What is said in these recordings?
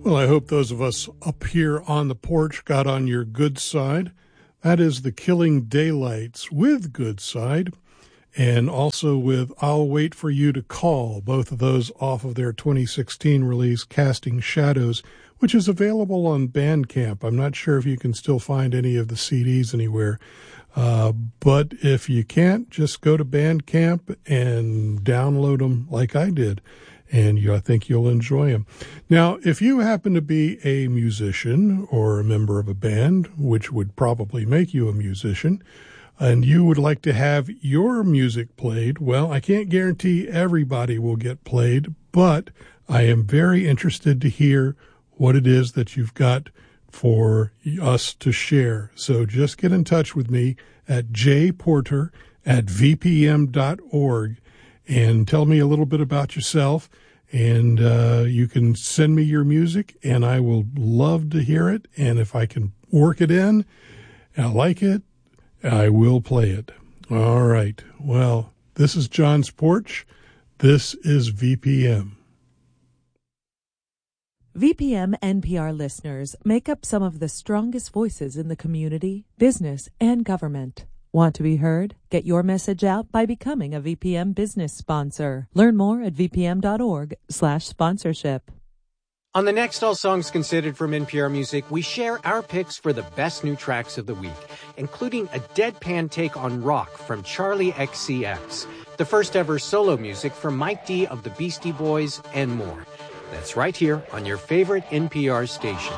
Well, I hope those of us up here on the porch got on your good side. That is the Killing Daylights with Good Side, and also with I'll Wait for You to Call, both of those off of their 2016 release, Casting Shadows, which is available on Bandcamp. I'm not sure if you can still find any of the CDs anywhere, but if you can't, just go to Bandcamp and download them like I did, and I think you'll enjoy them. Now, if you happen to be a musician or a member of a band, which would probably make you a musician, and you would like to have your music played, well, I can't guarantee everybody will get played, but I am very interested to hear what it is that you've got for us to share. So just get in touch with me at jporter@vpm.org and tell me a little bit about yourself. And you can send me your music, and I will love to hear it. And if I can work it in, and I like it, I will play it. All right. Well, this is John's Porch. This is VPM. VPM NPR listeners make up some of the strongest voices in the community, business, and government. Want to be heard? Get your message out by becoming a VPM business sponsor. Learn more at vpm.org/sponsorship. On the next All Songs Considered from NPR Music, we share our picks for the best new tracks of the week, including a deadpan take on rock from Charlie XCX, the first ever solo music from Mike D of the Beastie Boys, and more. That's right here on your favorite NPR station.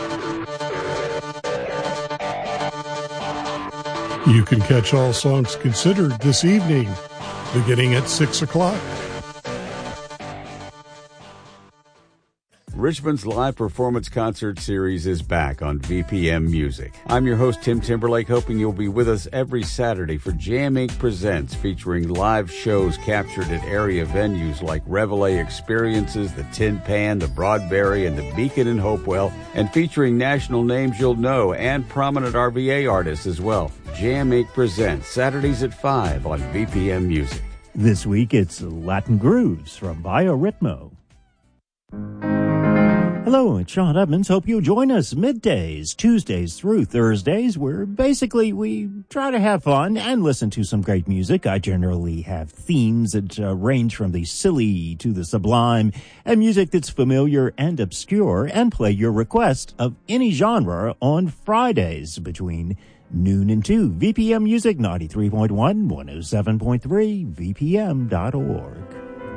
You can catch All Songs Considered this evening, beginning at 6 o'clock. Richmond's live performance concert series is back on VPM Music. I'm your host, Tim Timberlake, hoping you'll be with us every Saturday for Jam Inc. Presents, featuring live shows captured at area venues like Reveille Experiences, the Tin Pan, the Broadberry, and the Beacon in Hopewell, and featuring national names you'll know and prominent RVA artists as well. Jam Inc. Presents, Saturdays at 5 on VPM Music. This week it's Latin Grooves from Biorhythmo. Hello, it's Sean Edmonds. Hope you'll join us middays, Tuesdays through Thursdays, where basically we try to have fun and listen to some great music. I generally have themes that range from the silly to the sublime, and music that's familiar and obscure, and play your request of any genre on Fridays between noon and 2. VPM Music 93.1, 107.3, VPM.org.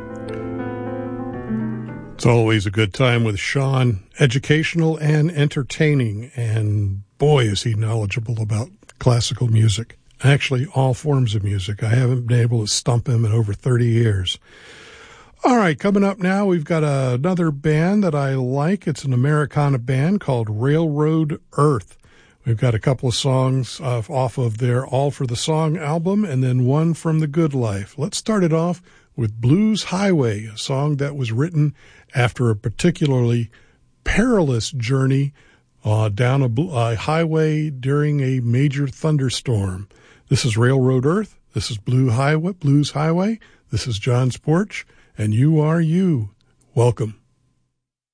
It's always a good time with Sean, educational and entertaining, and boy, is he knowledgeable about classical music. Actually, all forms of music. I haven't been able to stump him in over 30 years. All right, coming up now, we've got another band that I like. It's an Americana band called Railroad Earth. We've got a couple of songs off of their All for the Song album, and then one from The Good Life. Let's start it off with Blues Highway, a song that was written after a particularly perilous journey down a highway during a major thunderstorm. This is Railroad Earth. This is Blues Highway. This is John's Porch, and you are you. Welcome.